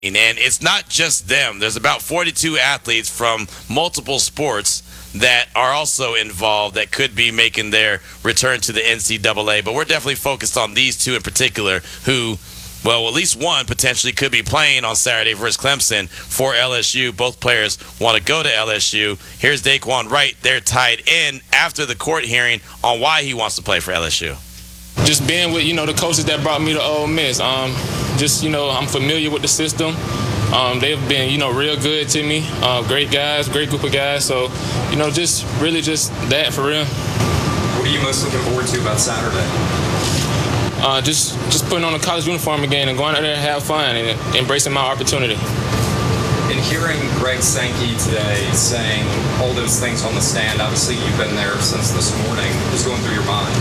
And it's not just them. There's about 42 athletes from multiple sports that are also involved that could be making their return to the NCAA. But we're definitely focused on these two in particular who, well, at least one potentially could be playing on Saturday versus Clemson for LSU. Both players want to go to LSU. Here's Daquan Wright. They're tied in after the court hearing on why he wants to play for LSU. Just being with, the coaches that brought me to Ole Miss. I'm familiar with the system. They've been, real good to me. Great guys, great group of guys. So, just that for real. What are you most looking forward to about Saturday? Just putting on a college uniform again and going out there and have fun and embracing my opportunity. And hearing Greg Sankey today saying all those things on the stand, obviously you've been there since this morning. What's going through your mind?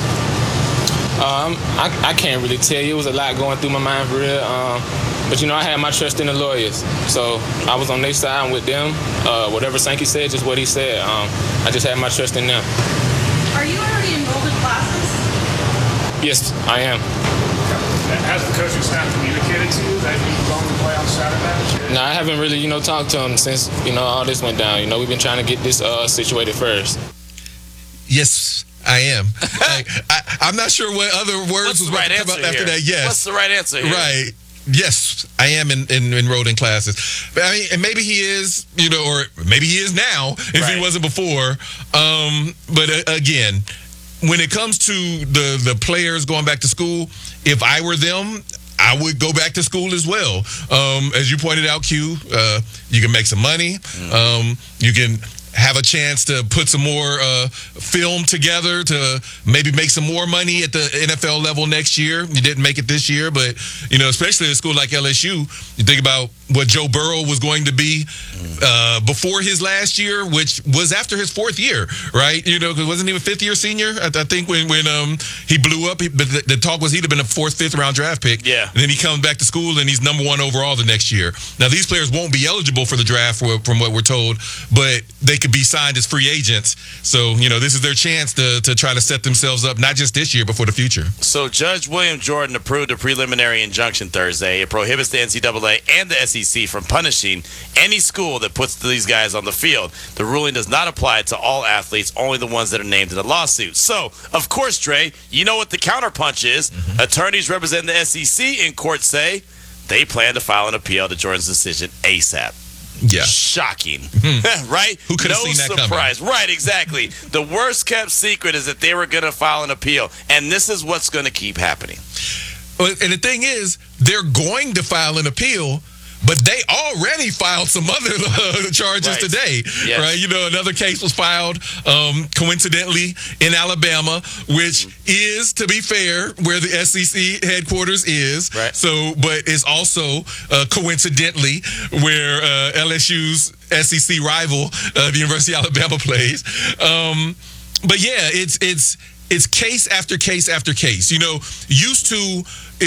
I can't really tell you. It was a lot going through my mind for real. But, I had my trust in the lawyers. So I was on their side and with them. Whatever Sankey said, just what he said. I just had my trust in them. Are you already enrolled in classes? Yes, I am. Has the coaching staff communicated to you that you're going to play on Saturday? No, I haven't really, talked to them since, all this went down. We've been trying to get this situated first. Yes, I am. I'm not sure what other words was about to come out after that. Yes. What's the right answer here? Right. Yes, I am enrolled in classes. But and maybe he is, or maybe he is now if he wasn't before. But again, when it comes to the players going back to school, if I were them, I would go back to school as well. As you pointed out, Q, you can make some money. You can have a chance to put some more film together to maybe make some more money at the NFL level next year. You didn't make it this year, but, especially at a school like LSU, you think about what Joe Burrow was going to be before his last year, which was after his fourth year, right? Because wasn't he a fifth-year senior? I think when he blew up, but the talk was he'd have been a fourth, fifth-round draft pick. Yeah. And then he comes back to school, and he's number one overall the next year. Now, these players won't be eligible for the draft, from what we're told, but they could be signed as free agents. So, this is their chance to try to set themselves up, not just this year, but for the future. So Judge William Jordan approved a preliminary injunction Thursday. It prohibits the NCAA and the SEC from punishing any school that puts these guys on the field. The ruling does not apply to all athletes, only the ones that are named in the lawsuit. So, of course, Dre, you know what the counterpunch is. Mm-hmm. Attorneys representing the SEC in court say they plan to file an appeal to Jordan's decision ASAP. Yeah. Shocking. Right? Who could have seen that surprise. coming? Right, exactly. The worst kept secret is that they were going to file an appeal. And this is what's going to keep happening. And the thing is, they're going to file an appeal, but they already filed some other charges today, right? Another case was filed coincidentally in Alabama, which is, to be fair, where the SEC headquarters is. Right. So, but it's also coincidentally where LSU's SEC rival, the University of Alabama, plays. But yeah, it's case after case after case. Used to.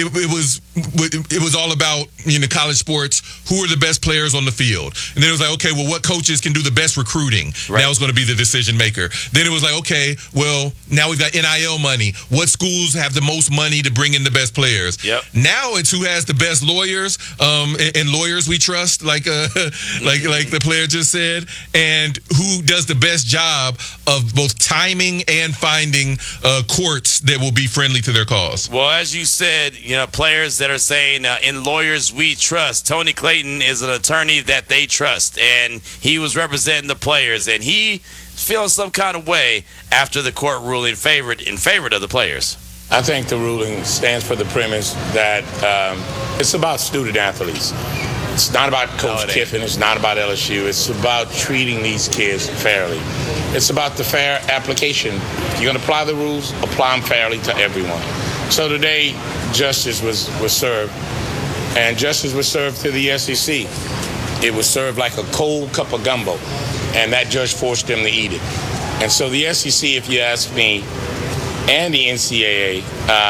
It was all about college sports. Who are the best players on the field? And then it was like, okay, well, what coaches can do the best recruiting? Right. That was going to be the decision maker. Then it was like, okay, well, now we've got NIL money. What schools have the most money to bring in the best players? Yep. Now it's who has the best lawyers, and lawyers we trust, like the player just said, and who does the best job of both timing and finding courts that will be friendly to their cause. Well, as you said, players that are saying in lawyers we trust. Tony Clayton is an attorney that they trust, and he was representing the players, and he feeling some kind of way after the court ruling in favor of the players. I think the ruling stands for the premise that it's about student athletes. It's not about Coach Kiffin. It's not about LSU. It's about treating these kids fairly. It's about the fair application. If you're going to apply the rules, apply them fairly to everyone. So today, justice was served, and justice was served to the SEC. It was served like a cold cup of gumbo, and that judge forced them to eat it. And so the SEC, if you ask me, and the NCAA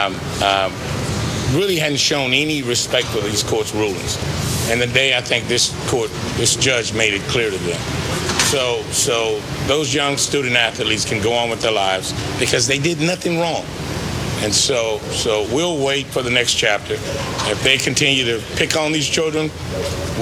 really hadn't shown any respect for these court's rulings. And today, I think this judge made it clear to them. So those young student athletes can go on with their lives because they did nothing wrong. And so we'll wait for the next chapter. If they continue to pick on these children,